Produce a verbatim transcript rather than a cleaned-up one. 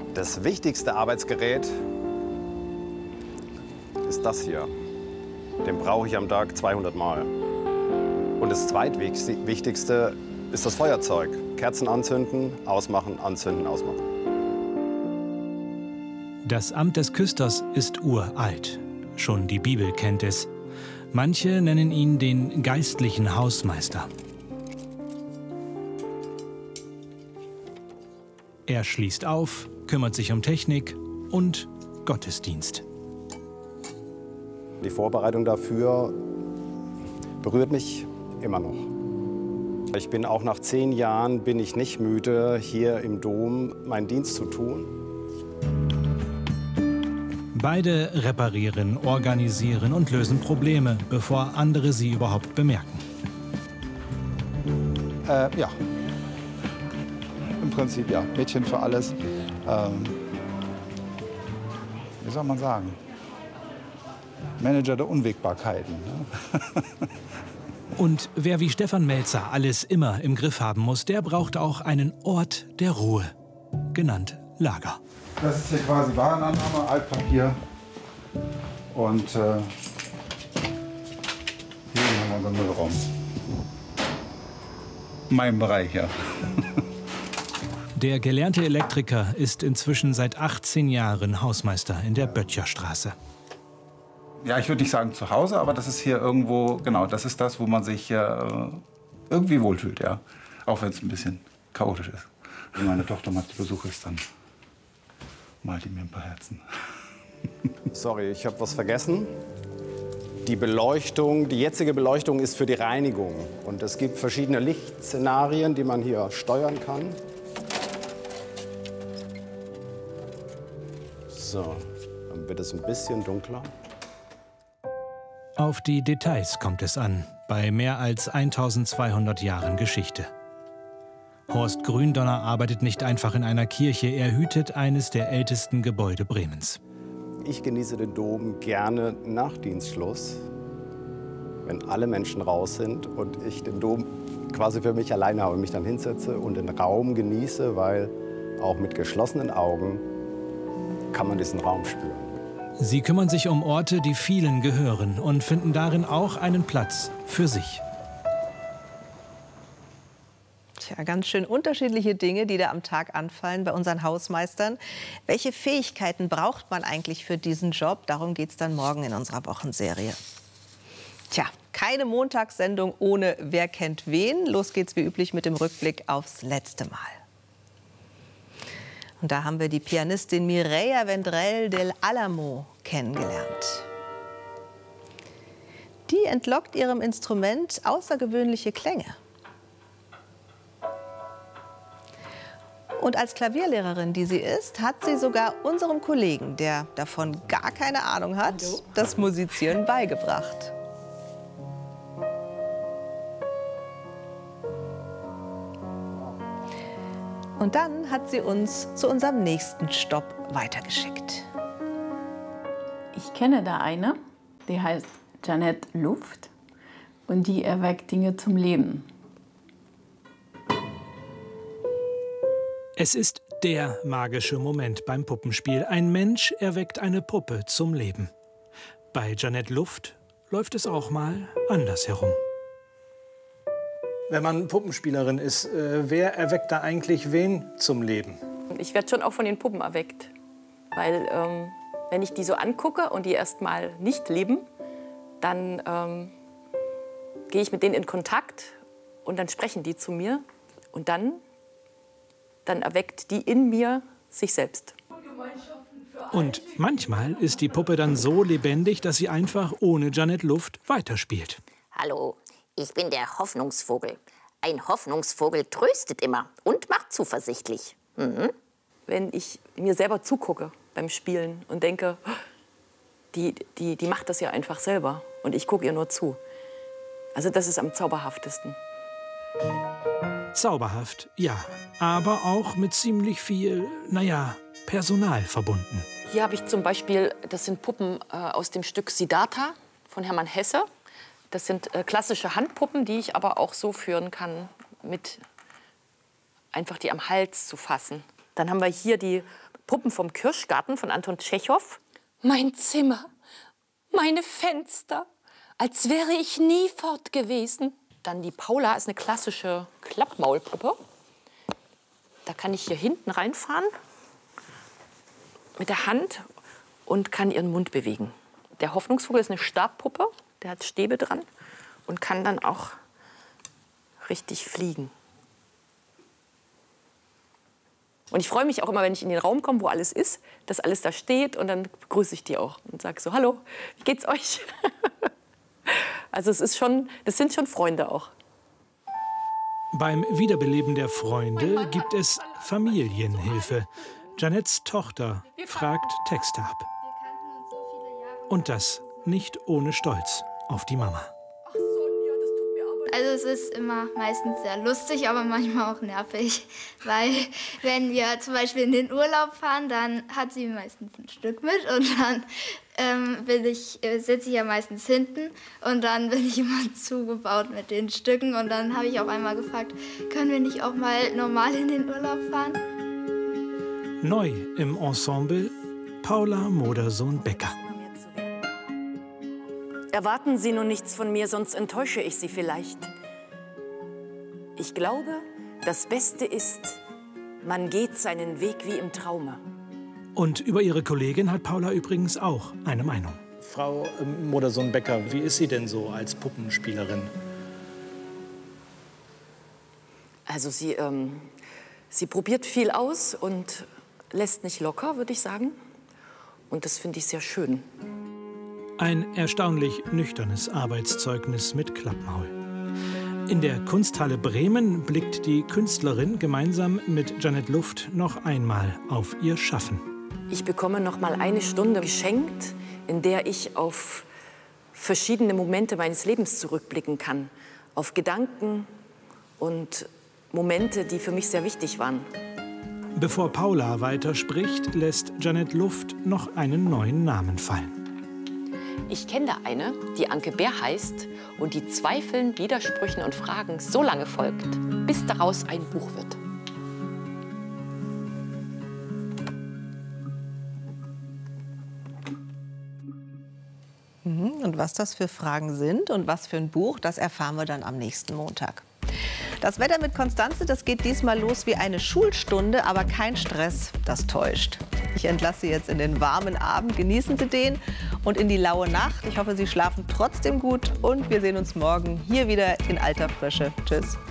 Das wichtigste Arbeitsgerät ist das hier. Den brauche ich am Tag zweihundert Mal. Und das zweitwichtigste ist das Feuerzeug. Kerzen anzünden, ausmachen, anzünden, ausmachen. Das Amt des Küsters ist uralt. Schon die Bibel kennt es. Manche nennen ihn den geistlichen Hausmeister. Er schließt auf, kümmert sich um Technik und Gottesdienst. Die Vorbereitung dafür berührt mich immer noch. Ich bin auch nach zehn Jahren bin ich nicht müde, hier im Dom meinen Dienst zu tun. Beide reparieren, organisieren und lösen Probleme, bevor andere sie überhaupt bemerken. Äh, ja. Im Prinzip ja. Mädchen für alles. Ähm, wie soll man sagen? Manager der Unwägbarkeiten. Ne? Und wer wie Stefan Melzer alles immer im Griff haben muss, der braucht auch einen Ort der Ruhe, genannt Lager. Das ist hier quasi Warenannahme, Altpapier. Und äh, hier haben wir unseren Müllraum. Mein Bereich, ja. Der gelernte Elektriker ist inzwischen seit achtzehn Jahren Hausmeister in der Böttcherstraße. Ja, ich würde nicht sagen zu Hause, aber das ist hier irgendwo, genau, das ist das, wo man sich äh, irgendwie wohlfühlt, ja. Auch wenn es ein bisschen chaotisch ist. Wenn meine Tochter mal zu Besuch ist, dann malt die mir ein paar Herzen. Sorry, ich habe was vergessen. Die Beleuchtung, die jetzige Beleuchtung ist für die Reinigung. Und es gibt verschiedene Lichtszenarien, die man hier steuern kann. So, dann wird es ein bisschen dunkler. Auf die Details kommt es an, bei mehr als eintausendzweihundert Jahren Geschichte. Horst Gründonner arbeitet nicht einfach in einer Kirche, er hütet eines der ältesten Gebäude Bremens. Ich genieße den Dom gerne nach Dienstschluss, wenn alle Menschen raus sind und ich den Dom quasi für mich alleine habe, mich dann hinsetze und den Raum genieße, weil auch mit geschlossenen Augen kann man diesen Raum spüren. Sie kümmern sich um Orte, die vielen gehören und finden darin auch einen Platz für sich. Tja, ganz schön unterschiedliche Dinge, die da am Tag anfallen bei unseren Hausmeistern. Welche Fähigkeiten braucht man eigentlich für diesen Job? Darum geht es dann morgen in unserer Wochenserie. Tja, keine Montagssendung ohne Wer kennt wen. Los geht's wie üblich mit dem Rückblick aufs letzte Mal. Und da haben wir die Pianistin Mireia Vendrell del Álamo kennengelernt. Die entlockt ihrem Instrument außergewöhnliche Klänge. Und als Klavierlehrerin, die sie ist, hat sie sogar unserem Kollegen, der davon gar keine Ahnung hat, das Musizieren beigebracht. Und dann hat sie uns zu unserem nächsten Stopp weitergeschickt. Ich kenne da eine, die heißt Jeanette Luft und die erweckt Dinge zum Leben. Es ist der magische Moment beim Puppenspiel. Ein Mensch erweckt eine Puppe zum Leben. Bei Jeanette Luft läuft es auch mal andersherum. Wenn man Puppenspielerin ist, äh, wer erweckt da eigentlich wen zum Leben? Ich werde schon auch von den Puppen erweckt. Weil ähm, wenn ich die so angucke und die erst mal nicht leben, dann ähm, gehe ich mit denen in Kontakt und dann sprechen die zu mir. Und dann, dann erweckt die in mir sich selbst. Und manchmal ist die Puppe dann so lebendig, dass sie einfach ohne Jeanette Luft weiterspielt. Hallo. Ich bin der Hoffnungsvogel. Ein Hoffnungsvogel tröstet immer und macht zuversichtlich. Mhm. Wenn ich mir selber zugucke beim Spielen und denke, die, die, die macht das ja einfach selber und ich gucke ihr nur zu. Also das ist am zauberhaftesten. Zauberhaft, ja, aber auch mit ziemlich viel, naja, Personal verbunden. Hier habe ich zum Beispiel, das sind Puppen äh, aus dem Stück Siddhartha von Hermann Hesse. Das sind äh, klassische Handpuppen, die ich aber auch so führen kann, mit einfach die am Hals zu fassen. Dann haben wir hier die Puppen vom Kirschgarten von Anton Tschechow. Mein Zimmer, meine Fenster, als wäre ich nie fort gewesen. Dann die Paula ist eine klassische Klappmaulpuppe. Da kann ich hier hinten reinfahren mit der Hand und kann ihren Mund bewegen. Der Hoffnungsvogel ist eine Stabpuppe, der hat Stäbe dran und kann dann auch richtig fliegen. Und ich freue mich auch immer, wenn ich in den Raum komme, wo alles ist, dass alles da steht und dann begrüße ich die auch und sage so, hallo, wie geht's euch? Also es ist schon, das sind schon Freunde auch. Beim Wiederbeleben der Freunde gibt es Familienhilfe. Jeanettes Tochter fragt Texte ab. Und das nicht ohne Stolz auf die Mama. Also es ist immer meistens sehr lustig, aber manchmal auch nervig. Weil wenn wir zum Beispiel in den Urlaub fahren, dann hat sie meistens ein Stück mit und dann ähm, bin ich, äh, sitze ich ja meistens hinten und dann bin ich immer zugebaut mit den Stücken. Und dann habe ich auch einmal gefragt, können wir nicht auch mal normal in den Urlaub fahren? Neu im Ensemble Paula Modersohn-Becker. Erwarten Sie nun nichts von mir, sonst enttäusche ich Sie vielleicht. Ich glaube, das Beste ist, man geht seinen Weg wie im Traume. Und über ihre Kollegin hat Paula übrigens auch eine Meinung. Frau ähm, Modersohn-Becker, wie ist sie denn so als Puppenspielerin? Also sie, ähm, sie probiert viel aus und lässt nicht locker, würde ich sagen. Und das finde ich sehr schön. Ein erstaunlich nüchternes Arbeitszeugnis mit Klappmaul. In der Kunsthalle Bremen blickt die Künstlerin gemeinsam mit Jeanette Luft noch einmal auf ihr Schaffen. Ich bekomme noch mal eine Stunde geschenkt, in der ich auf verschiedene Momente meines Lebens zurückblicken kann. Auf Gedanken und Momente, die für mich sehr wichtig waren. Bevor Paula weiterspricht, lässt Jeanette Luft noch einen neuen Namen fallen. Ich kenne da eine, die Anke Bär heißt und die Zweifeln, Widersprüchen und Fragen so lange folgt, bis daraus ein Buch wird. Und was das für Fragen sind und was für ein Buch, das erfahren wir dann am nächsten Montag. Das Wetter mit Constanze, das geht diesmal los wie eine Schulstunde, aber kein Stress, das täuscht. Ich entlasse Sie jetzt in den warmen Abend, genießen Sie den und in die laue Nacht. Ich hoffe, Sie schlafen trotzdem gut und wir sehen uns morgen hier wieder in alter Frische. Tschüss.